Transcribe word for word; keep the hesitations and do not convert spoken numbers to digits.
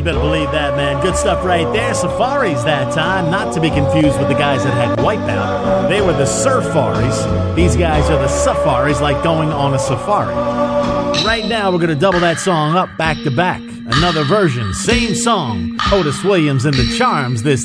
You better believe that, man. Good stuff right there. Safaris that time, not to be confused with the guys that had Wipeout. They were the Surfaris. These guys are the Safaris, like going on a safari. Right now, we're going to double that song up back to back. Another version, same song. Otis Williams and the Charms this